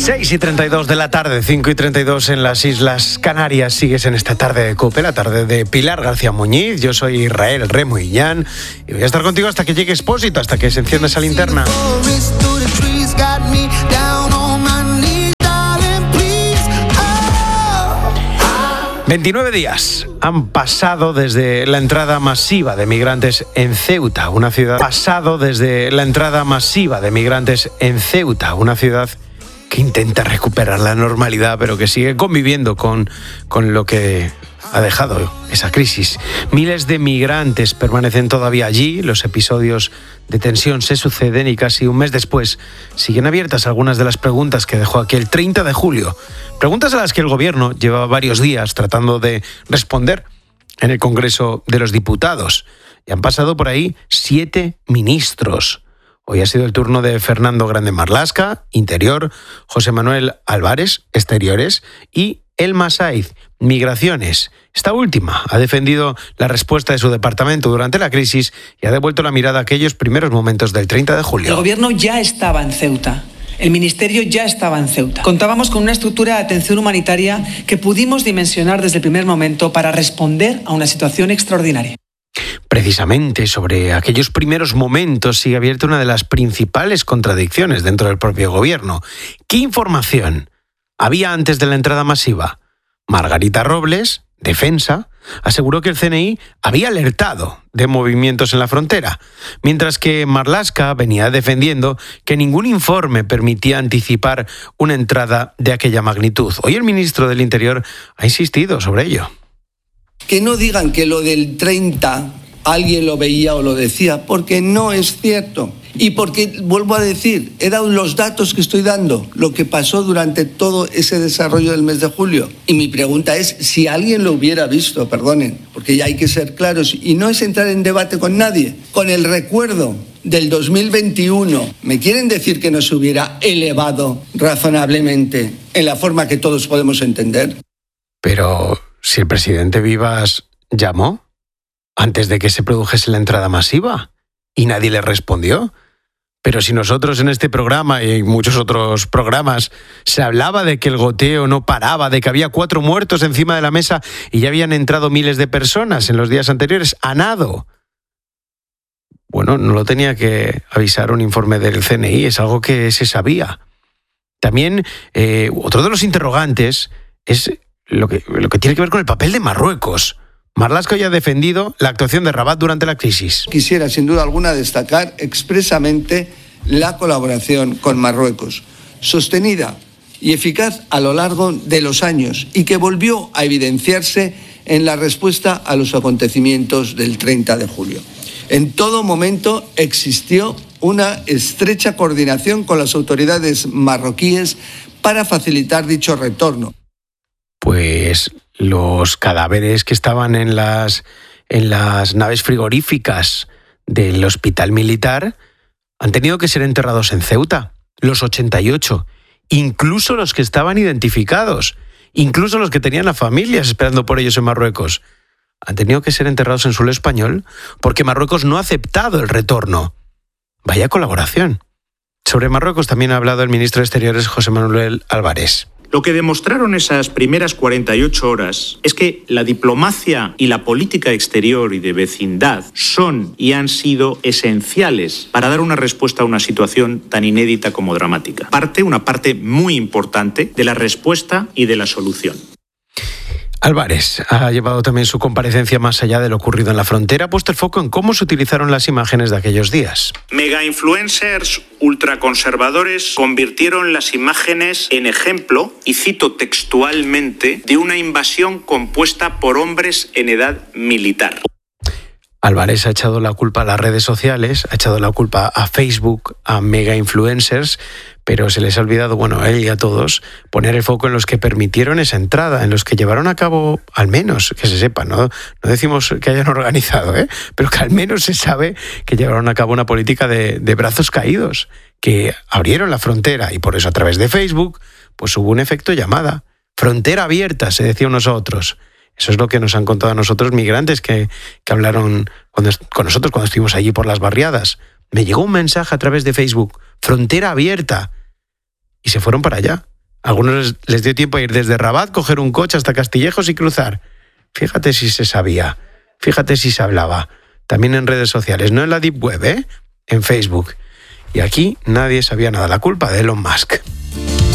6:32 de la tarde, 5:32 en las Islas Canarias. Sigues en esta tarde de COPE, la tarde de Pilar García Muñiz. Yo soy Israel Remo Illán y voy a estar contigo hasta que llegue Expósito, hasta que se encienda esa linterna. 29 días han pasado desde la entrada masiva de migrantes en Ceuta, una ciudad que intenta recuperar la normalidad, pero que sigue conviviendo con lo que ha dejado esa crisis. Miles de migrantes permanecen todavía allí, los episodios de tensión se suceden y casi un mes después siguen abiertas algunas de las preguntas que dejó aquel 30 de julio. Preguntas a las que el gobierno lleva varios días tratando de responder en el Congreso de los Diputados. Y han pasado por ahí 7 ministros. Hoy ha sido el turno de Fernando Grande Marlaska, Interior, José Manuel Álvarez, Exteriores, y Elma Saiz, Migraciones. Esta última ha defendido la respuesta de su departamento durante la crisis y ha devuelto la mirada a aquellos primeros momentos del 30 de julio. El gobierno ya estaba en Ceuta. El ministerio ya estaba en Ceuta. Contábamos con una estructura de atención humanitaria que pudimos dimensionar desde el primer momento para responder a una situación extraordinaria. Precisamente sobre aquellos primeros momentos sigue abierta una de las principales contradicciones dentro del propio gobierno. ¿Qué información había antes de la entrada masiva? Margarita Robles, Defensa, aseguró que el CNI había alertado de movimientos en la frontera, mientras que Marlaska venía defendiendo que ningún informe permitía anticipar una entrada de aquella magnitud. Hoy el ministro del Interior ha insistido sobre ello. Que no digan que lo del 30 alguien lo veía o lo decía, porque no es cierto. Y porque, vuelvo a decir, eran los datos que estoy dando, lo que pasó durante todo ese desarrollo del mes de julio. Y mi pregunta es, si alguien lo hubiera visto, perdonen, porque ya hay que ser claros, y no es entrar en debate con nadie, con el recuerdo del 2021, ¿me quieren decir que no se hubiera elevado razonablemente en la forma que todos podemos entender? Pero si el presidente Vivas llamó antes de que se produjese la entrada masiva y nadie le respondió. Pero si nosotros en este programa y en muchos otros programas se hablaba de que el goteo no paraba, de que había 4 muertos encima de la mesa y ya habían entrado miles de personas en los días anteriores a nado. Bueno, no lo tenía que avisar un informe del CNI, es algo que se sabía. También otro de los interrogantes es lo que tiene que ver con el papel de Marruecos. Marlaska ya ha defendido la actuación de Rabat durante la crisis. Quisiera, sin duda alguna, destacar expresamente la colaboración con Marruecos, sostenida y eficaz a lo largo de los años y que volvió a evidenciarse en la respuesta a los acontecimientos del 30 de julio. En todo momento existió una estrecha coordinación con las autoridades marroquíes para facilitar dicho retorno. Pues los cadáveres que estaban en las naves frigoríficas del hospital militar han tenido que ser enterrados en Ceuta, los 88, incluso los que estaban identificados, incluso los que tenían a familias esperando por ellos en Marruecos. Han tenido que ser enterrados en suelo español porque Marruecos no ha aceptado el retorno. Vaya colaboración. Sobre Marruecos también ha hablado el ministro de Exteriores, José Manuel Álvarez. Lo que demostraron esas primeras 48 horas es que la diplomacia y la política exterior y de vecindad son y han sido esenciales para dar una respuesta a una situación tan inédita como dramática. Una parte muy importante de la respuesta y de la solución. Álvarez ha llevado también su comparecencia más allá de lo ocurrido en la frontera, ha puesto el foco en cómo se utilizaron las imágenes de aquellos días. Mega-influencers ultraconservadores convirtieron las imágenes en ejemplo, y cito textualmente, de una invasión compuesta por hombres en edad militar. Álvarez ha echado la culpa a las redes sociales, ha echado la culpa a Facebook, a mega-influencers, pero se les ha olvidado, a él y a todos, poner el foco en los que permitieron esa entrada, en los que llevaron a cabo, al menos, que se sepa, no decimos que hayan organizado, pero que al menos se sabe que llevaron a cabo una política de brazos caídos, que abrieron la frontera y por eso a través de Facebook pues hubo un efecto llamada. Frontera abierta, se decía unos a otros. Eso es lo que nos han contado a nosotros migrantes que hablaron con nosotros cuando estuvimos allí por las barriadas. Me llegó un mensaje a través de Facebook, frontera abierta. Y se fueron para allá. Algunos les dio tiempo a ir desde Rabat, coger un coche hasta Castillejos y cruzar. Fíjate si se sabía, fíjate si se hablaba. También en redes sociales, no en la Deep Web, en Facebook. Y aquí nadie sabía nada, la culpa de Elon Musk.